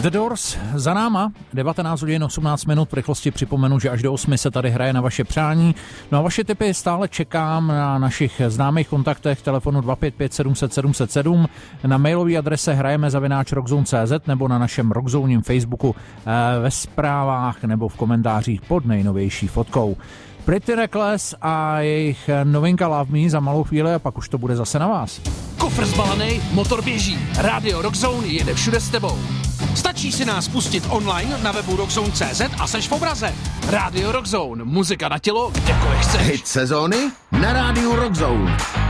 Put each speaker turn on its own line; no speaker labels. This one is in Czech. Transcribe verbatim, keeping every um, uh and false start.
The Doors za náma, devatenáct hodin osmnáct minut, v rychlosti připomenu, že až do osmi se tady hraje na vaše přání. No a vaše tipy stále čekám na našich známých kontaktech, telefonu dva pět pět sedm set sedm set sedm, na mailové adrese hrajeme zavináč rockzone tečka cé zet nebo na našem Rockzonem Facebooku ve zprávách nebo v komentářích pod nejnovější fotkou. Pretty Reckless a jejich novinka Love Me za malou chvíli a pak už to bude zase na vás.
Kofr zbalený, motor běží. Rádio Rockzone jede všude s tebou. Stačí si nás pustit online na webu rockzone tečka cé zet a seš v obraze. Rádio Rockzone, muzika na tělo, kdekoliv chceš.
Hit sezóny na Rádiu Rockzone.